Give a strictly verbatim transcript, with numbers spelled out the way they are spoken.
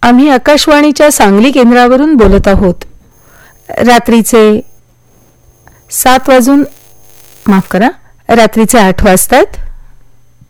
आम्ही आकाशवाणीच्या सांगली केंद्रावरून बोलत आहोत. रात्रीचे सात वाजून माफ करा रात्रीचे आठ वाजतात.